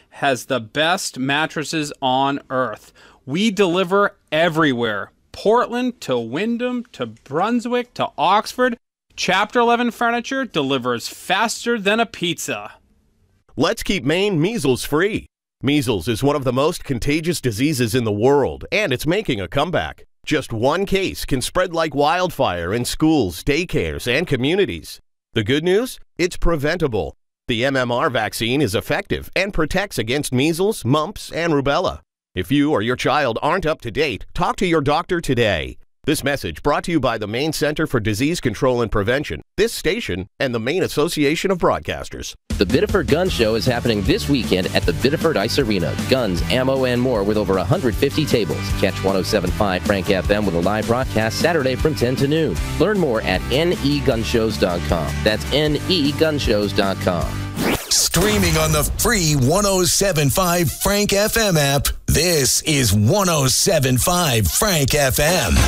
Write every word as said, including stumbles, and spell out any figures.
has the best mattresses on earth. We deliver everywhere. Portland to Wyndham to Brunswick to Oxford. Chapter eleven Furniture delivers faster than a pizza. Let's keep Maine measles free. Measles is one of the most contagious diseases in the world, and it's making a comeback. Just one case can spread like wildfire in schools, daycares, and communities. The good news? It's preventable. The M M R vaccine is effective and protects against measles, mumps, and rubella. If you or your child aren't up to date, talk to your doctor today. This message brought to you by the Maine Center for Disease Control and Prevention, this station, and the Maine Association of Broadcasters. The Biddeford Gun Show is happening this weekend at the Biddeford Ice Arena. Guns, ammo, and more with over one hundred fifty tables. Catch one oh seven point five Frank F M with a live broadcast Saturday from ten to noon. Learn more at N E gun shows dot com. That's N E gun shows dot com. Streaming on the free one oh seven point five Frank F M app, this is one oh seven point five Frank F M.